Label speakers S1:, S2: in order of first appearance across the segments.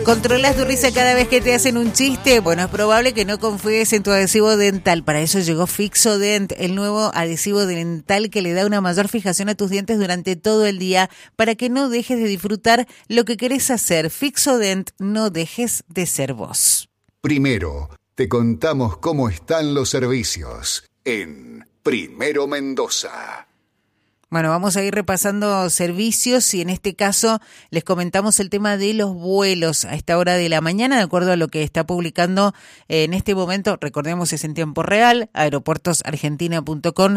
S1: ¿Controlas tu risa cada vez que te hacen un chiste? Bueno, es probable que no confíes en tu adhesivo dental. Para eso llegó Fixodent, el nuevo adhesivo dental que le da una mayor fijación a tus dientes durante todo el día para que no dejes de disfrutar lo que querés hacer. Fixodent, no dejes de ser vos.
S2: Primero, te contamos cómo están los servicios en Primero Mendoza.
S1: Bueno, vamos a ir repasando servicios y en este caso les comentamos el tema de los vuelos a esta hora de la mañana, de acuerdo a lo que está publicando en este momento. Recordemos, es en tiempo real, aeropuertosargentina.com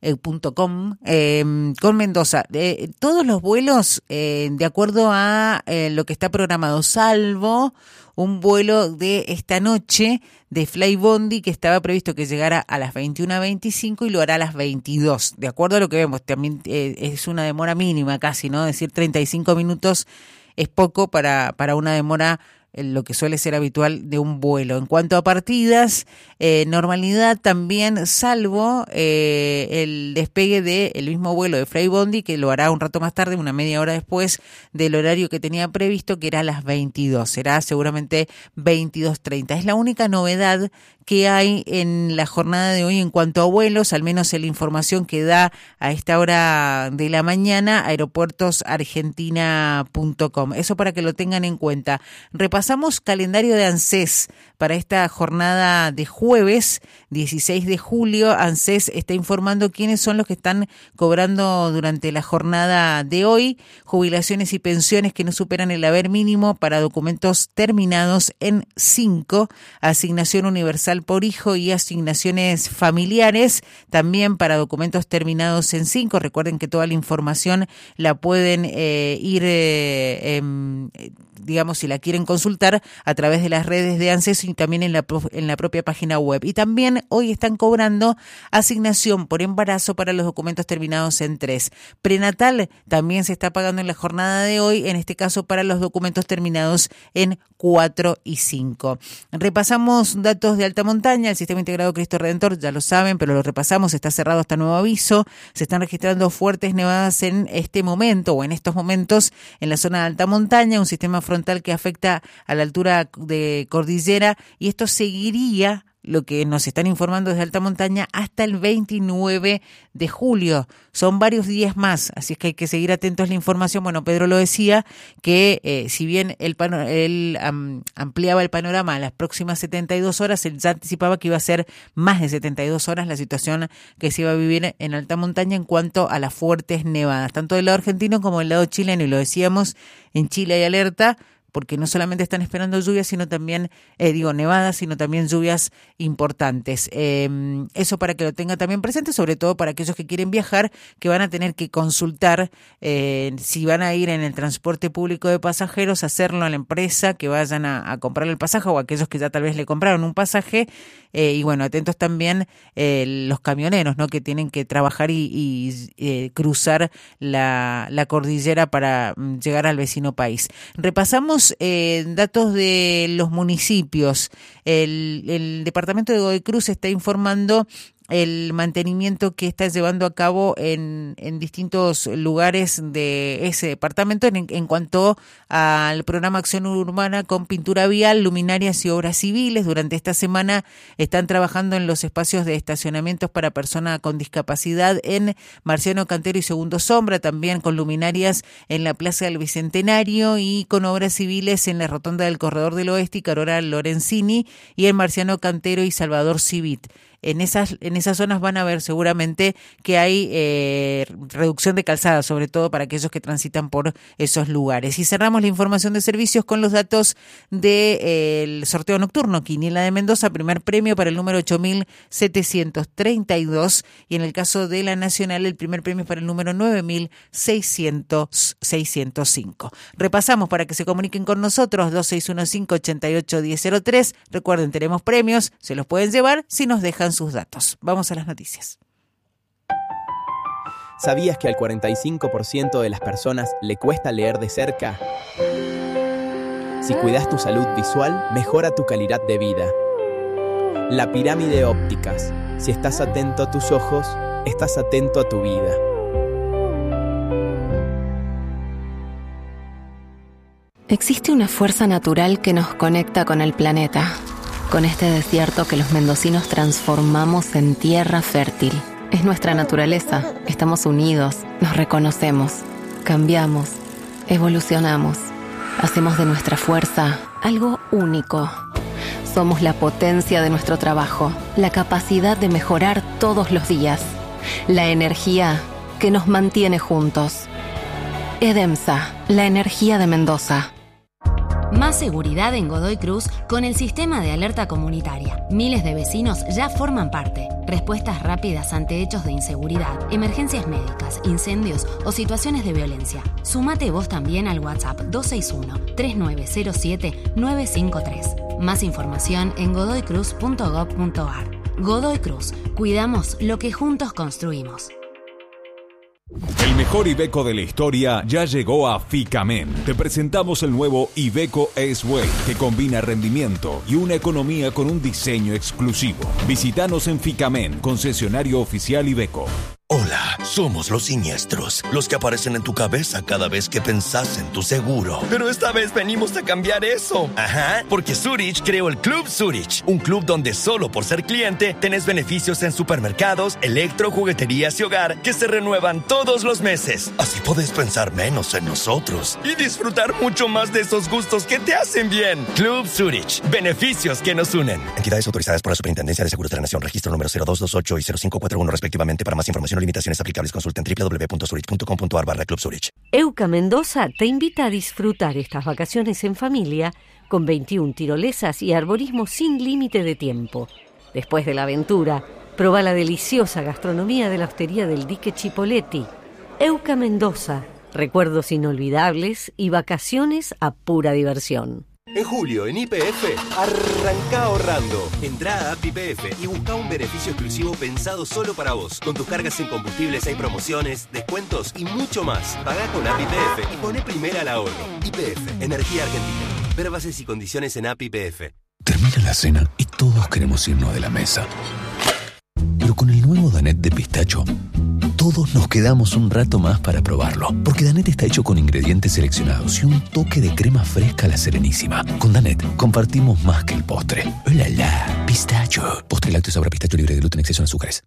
S1: con Mendoza. Todos los vuelos de acuerdo a lo que está programado, salvo un vuelo de esta noche de Flybondi que estaba previsto que llegara a las 21:25 y lo hará a las 22. De acuerdo a lo que vemos, también es una demora mínima casi, ¿no? Es decir, 35 minutos es poco para una demora, lo que suele ser habitual de un vuelo. En cuanto a partidas, normalidad también, salvo el despegue del mismo vuelo de Flybondi, que lo hará un rato más tarde, una media hora después del horario que tenía previsto, que era a las 22. Será seguramente 22:30. Es la única novedad que hay en la jornada de hoy en cuanto a vuelos, al menos en la información que da a esta hora de la mañana aeropuertosargentina.com. Eso para que lo tengan en cuenta. Repasamos calendario de ANSES para esta jornada de jueves 16 de julio. ANSES está informando quiénes son los que están cobrando durante la jornada de hoy jubilaciones y pensiones que no superan el haber mínimo para documentos terminados en 5, asignación universal por hijo y asignaciones familiares, también para documentos terminados en 5. Recuerden que toda la información la pueden digamos, si la quieren consultar a través de las redes de ANSES y también en la propia página web. Y también hoy están cobrando asignación por embarazo para los documentos terminados en 3. Prenatal también se está pagando en la jornada de hoy, en este caso para los documentos terminados en 4 y 5. Repasamos datos de alta montaña. El Sistema Integrado Cristo Redentor, ya lo saben, pero lo repasamos, está cerrado hasta nuevo aviso. Se están registrando fuertes nevadas en este momento o en estos momentos en la zona de alta montaña, un sistema frontal que afecta a la altura de cordillera, y esto seguiría, lo que nos están informando desde alta montaña, hasta el 29 de julio. Son varios días más, así es que hay que seguir atentos a la información. Bueno, Pedro lo decía, que si bien él ampliaba el panorama a las próximas 72 horas, él ya anticipaba que iba a ser más de 72 horas la situación que se iba a vivir en alta montaña en cuanto a las fuertes nevadas, tanto del lado argentino como del lado chileno, y lo decíamos, en Chile hay alerta, porque no solamente están esperando lluvias, sino también, nevadas, sino también lluvias importantes. Eso para que lo tengan también presente, sobre todo para aquellos que quieren viajar, que van a tener que consultar si van a ir en el transporte público de pasajeros, hacerlo a la empresa que vayan a comprar el pasaje, o aquellos que ya tal vez le compraron un pasaje. Y bueno, atentos también los camioneros, ¿no?, que tienen que trabajar y cruzar la cordillera para llegar al vecino país. Repasamos datos de los municipios. El departamento de Godoy Cruz está informando el mantenimiento que está llevando a cabo en distintos lugares de ese departamento en cuanto al programa Acción Urbana con pintura vial, luminarias y obras civiles. Durante esta semana están trabajando en los espacios de estacionamientos para personas con discapacidad en Marciano Cantero y Segundo Sombra, también con luminarias en la Plaza del Bicentenario y con obras civiles en la Rotonda del Corredor del Oeste y Carora Lorenzini, y en Marciano Cantero y Salvador Civit. En esas zonas van a ver seguramente que hay reducción de calzada, sobre todo para aquellos que transitan por esos lugares. Y cerramos la información de servicios con los datos del sorteo nocturno. Quiniela de Mendoza, primer premio para el número 8.732. Y en el caso de la Nacional, el primer premio para el número 9.605. Repasamos para que se comuniquen con nosotros, 2615-881003. Recuerden, tenemos premios, se los pueden llevar si nos dejan sus datos. Vamos a las noticias.
S3: ¿Sabías que al 45% de las personas le cuesta leer de cerca? Si cuidas tu salud visual, mejora tu calidad de vida. La pirámide ópticas. Si estás atento a tus ojos, estás atento a tu vida.
S4: Existe una fuerza natural que nos conecta con el planeta, con este desierto que los mendocinos transformamos en tierra fértil. Es nuestra naturaleza, estamos unidos, nos reconocemos, cambiamos, evolucionamos, hacemos de nuestra fuerza algo único. Somos la potencia de nuestro trabajo, la capacidad de mejorar todos los días, la energía que nos mantiene juntos. EDEMSA, la energía de Mendoza.
S5: Más seguridad en Godoy Cruz con el sistema de alerta comunitaria. Miles de vecinos ya forman parte. Respuestas rápidas ante hechos de inseguridad, emergencias médicas, incendios o situaciones de violencia. Sumate vos también al WhatsApp 261-3907-953. Más información en godoycruz.gov.ar. Godoy Cruz. Cuidamos lo que juntos construimos.
S6: El mejor Iveco de la historia ya llegó a Ficamen. Te presentamos el nuevo Iveco S-Way, que combina rendimiento y una economía con un diseño exclusivo. Visítanos en Ficamen, concesionario oficial Iveco.
S7: Hola, somos los siniestros, los que aparecen en tu cabeza cada vez que pensás en tu seguro. Pero esta vez venimos a cambiar eso. Ajá, porque Zurich creó el Club Zurich, un club donde solo por ser cliente tenés beneficios en supermercados, electro, jugueterías y hogar que se renuevan todos los meses. Así podés pensar menos en nosotros y disfrutar mucho más de esos gustos que te hacen bien. Club Zurich, beneficios que nos unen. Entidades autorizadas por la Superintendencia de Seguros de la Nación, registro número 0228 y 0541 respectivamente. Para más información o limitaciones aplicables, consulten www.zurich.com.ar/Club Zurich.
S8: EUCA Mendoza te invita a disfrutar estas vacaciones en familia con 21 tirolesas y arborismo sin límite de tiempo. Después de la aventura, proba la deliciosa gastronomía de la hostería del Dique Chipoletti. EUCA Mendoza, recuerdos inolvidables y vacaciones a pura diversión.
S9: En julio, en YPF, arranca ahorrando. Entrá a App YPF y busca un beneficio exclusivo pensado solo para vos. Con tus cargas en combustibles hay promociones, descuentos y mucho más. Pagá con App YPF y poné primera al ahorro. YPF, Energía Argentina. Ver bases y condiciones en App YPF.
S10: Termina la cena y todos queremos irnos de la mesa. Pero con el nuevo Danette de pistacho, todos nos quedamos un rato más para probarlo. Porque Danette está hecho con ingredientes seleccionados y un toque de crema fresca a la Serenísima. Con Danette compartimos más que el postre. ¡Oh, la, la! Pistacho. Postre lácteo sabor a pistacho libre de gluten, exceso en azúcares.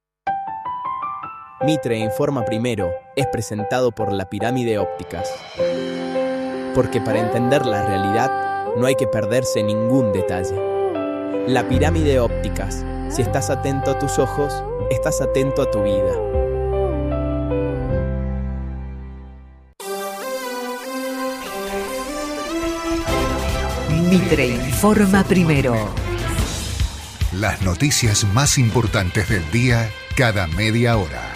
S3: Mitre Informa Primero es presentado por La Pirámide Ópticas. Porque para entender la realidad no hay que perderse ningún detalle. La Pirámide Ópticas. Si estás atento a tus ojos, estás atento a tu vida.
S1: Mitre Informa Primero.
S2: Las noticias más importantes del día cada media hora.